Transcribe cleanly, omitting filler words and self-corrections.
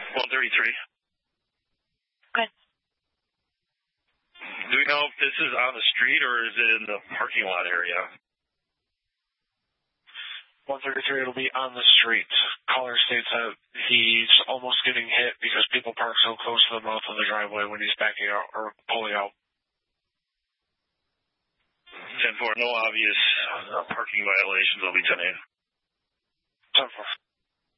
133. Good. Do we know if this is on the street or is it in the parking lot area? 133, it'll be on the street. Caller states that he's almost getting hit because people park so close to the mouth of the driveway when he's backing out or pulling out. 10-4, no obvious parking violations. I'll be 10-8. 10-4.